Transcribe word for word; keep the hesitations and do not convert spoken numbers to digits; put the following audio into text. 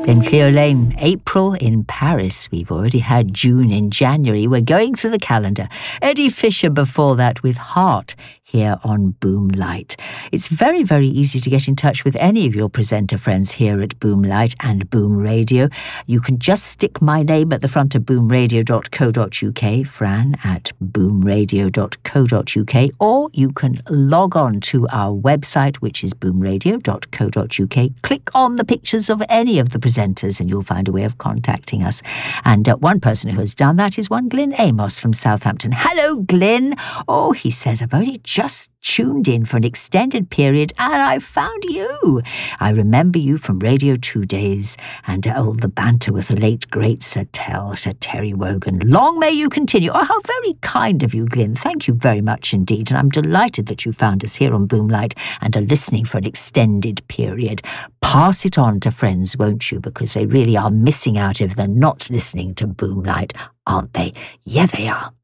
Then Cleo Lane, April in Paris. We've already had June in January. We're going through the calendar. Eddie Fisher before that with Heart here on Boomlight. It's very, very easy to get in touch with any of your presenter friends here at Boomlight and Boom Radio. You can just stick my name at the front of boom radio dot co dot uk, Fran at boom radio dot co dot uk, or you can log on to our website, which is boom radio dot co dot uk. Click on the pictures of any of the presenters and you'll find a way of contacting us. And uh, one person who has done that is one Glyn Amos from Southampton. Hello, Glyn. Oh, he says, I've only just tuned in for an extended period and I found you. I remember you from Radio Two days and uh, all the banter with the late, great Sir Tel, Sir Terry Wogan. Long may you continue. Oh, how very kind of you, Glyn. Thank you very much indeed. And I'm delighted that you found us here on Boomlight and are listening for an extended period. Pass it on to friends, won't you? Because they really are missing out if they're not listening to Boomlight, aren't they? Yeah, they are.